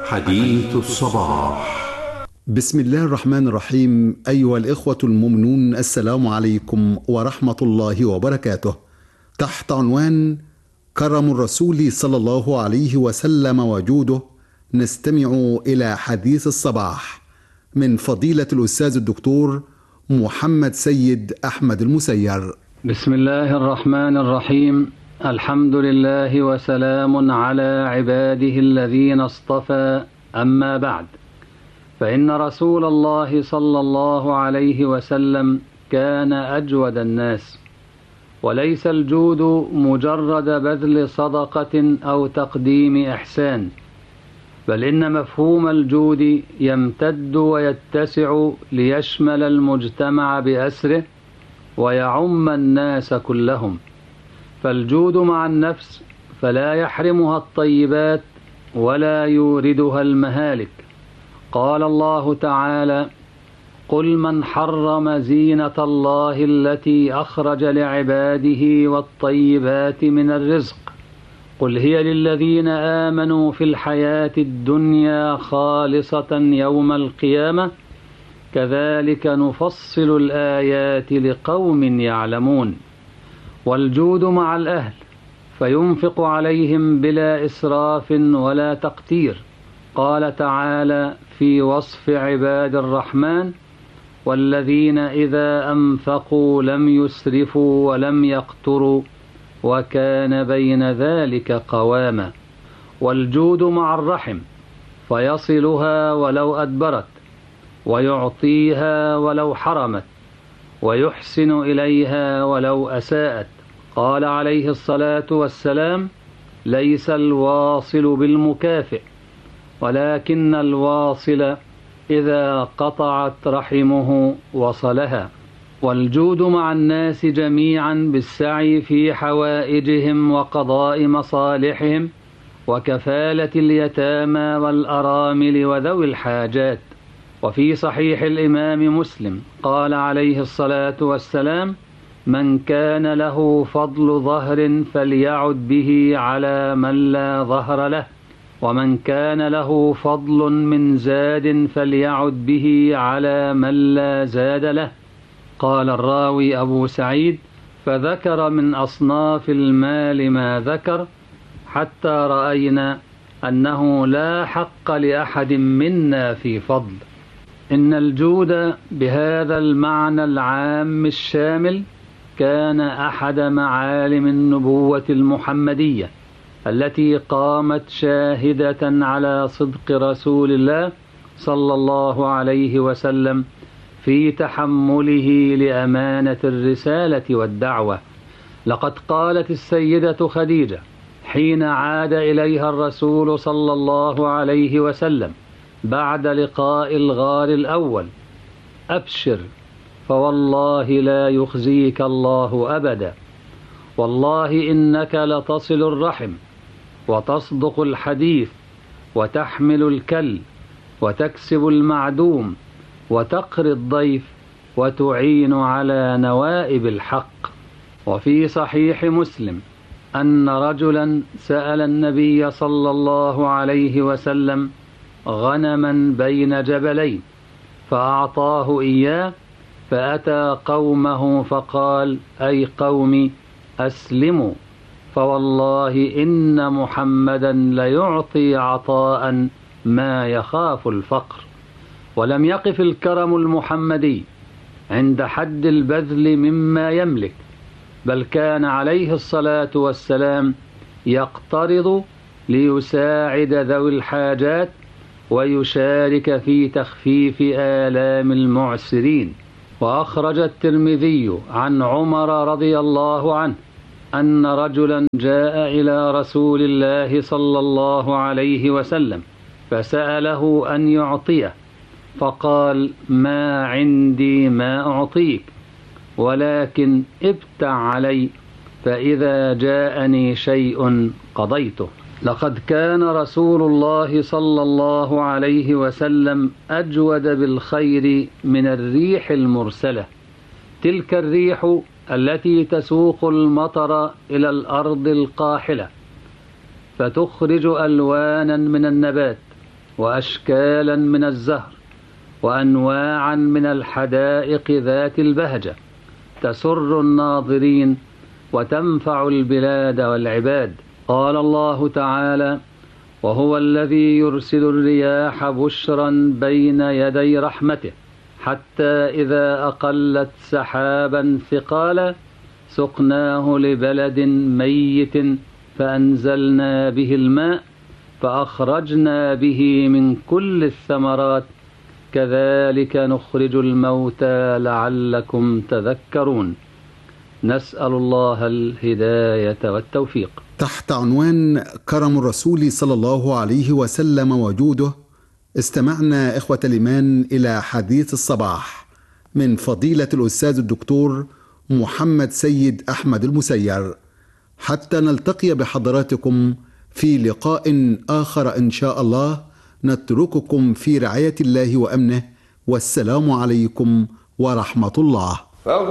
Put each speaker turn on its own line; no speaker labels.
حديث الصباح.
بسم الله الرحمن الرحيم. أيها الإخوة المؤمنون، السلام عليكم ورحمة الله وبركاته. تحت عنوان كرم الرسول صلى الله عليه وسلم وجوده، نستمع إلى حديث الصباح من فضيلة الأستاذ الدكتور محمد سيد أحمد المسير.
بسم الله الرحمن الرحيم. الحمد لله وسلام على عباده الذين اصطفى، أما بعد، فإن رسول الله صلى الله عليه وسلم كان أجود الناس، وليس الجود مجرد بذل صدقة أو تقديم إحسان، بل إن مفهوم الجود يمتد ويتسع ليشمل المجتمع بأسره ويعم الناس كلهم. فالجود مع النفس فلا يحرمها الطيبات ولا يوردها المهالك. قال الله تعالى: قل من حرم زينة الله التي أخرج لعباده والطيبات من الرزق قل هي للذين آمنوا في الحياة الدنيا خالصة يوم القيامة كذلك نفصل الآيات لقوم يعلمون. والجود مع الأهل فينفق عليهم بلا إسراف ولا تقتير. قال تعالى في وصف عباد الرحمن: والذين إذا أنفقوا لم يسرفوا ولم يقتروا وكان بين ذلك قواما. والجود مع الرحم فيصلها ولو أدبرت، ويعطيها ولو حرمت، ويحسن إليها ولو أساءت. قال عليه الصلاة والسلام: ليس الواصل بالمكافئ، ولكن الواصل إذا قطعت رحمه وصلها. والجود مع الناس جميعا بالسعي في حوائجهم وقضاء مصالحهم وكفالة اليتامى والأرامل وذوي الحاجات. وفي صحيح الإمام مسلم قال عليه الصلاة والسلام: من كان له فضل ظهر فليعد به على من لا ظهر له، ومن كان له فضل من زاد فليعد به على من لا زاد له. قال الراوي أبو سعيد: فذكر من أصناف المال ما ذكر حتى رأينا أنه لا حق لأحد منا في فضل. إن الجود بهذا المعنى العام الشامل كان أحد معالم النبوة المحمدية التي قامت شاهدة على صدق رسول الله صلى الله عليه وسلم في تحمله لأمانة الرسالة والدعوة. لقد قالت السيدة خديجة حين عاد إليها الرسول صلى الله عليه وسلم بعد لقاء الغار الأول: أبشر فوالله لا يخزيك الله أبدا، والله إنك لتصل الرحم وتصدق الحديث وتحمل الكل وتكسب المعدوم وتقري الضيف وتعين على نوائب الحق. وفي صحيح مسلم أن رجلا سأل النبي صلى الله عليه وسلم غنما بين جبلين فأعطاه إياه، فأتى قومه فقال: أي قوم أسلموا، فوالله إن محمدا ليعطي عطاء ما يخاف الفقر. ولم يقف الكرم المحمدي عند حد البذل مما يملك، بل كان عليه الصلاة والسلام يقترض ليساعد ذوي الحاجات ويشارك في تخفيف آلام المعسرين. وأخرج الترمذي عن عمر رضي الله عنه أن رجلا جاء إلى رسول الله صلى الله عليه وسلم فسأله أن يعطيه، فقال: ما عندي ما أعطيك، ولكن ابتع علي، فإذا جاءني شيء قضيته. لقد كان رسول الله صلى الله عليه وسلم أجود بالخير من الريح المرسلة. تلك الريح التي تسوق المطر إلى الأرض القاحلة فتخرج ألوانا من النبات وأشكالا من الزهر وأنواعا من الحدائق ذات البهجة تسر الناظرين وتنفع البلاد والعباد. قال الله تعالى: وهو الذي يرسل الرياح بشرا بين يدي رحمته حتى إذا أقلت سحابا ثقالا سقناه لبلد ميت فأنزلنا به الماء فأخرجنا به من كل الثمرات كذلك نخرج الموتى لعلكم تذكرون. نسأل الله الهداية والتوفيق.
تحت عنوان كرم الرسول صلى الله عليه وسلم وجوده، استمعنا إخوة الإيمان إلى حديث الصباح من فضيلة الأستاذ الدكتور محمد سيد أحمد المسير. حتى نلتقي بحضراتكم في لقاء آخر إن شاء الله، نترككم في رعاية الله وأمنه، والسلام عليكم ورحمة الله.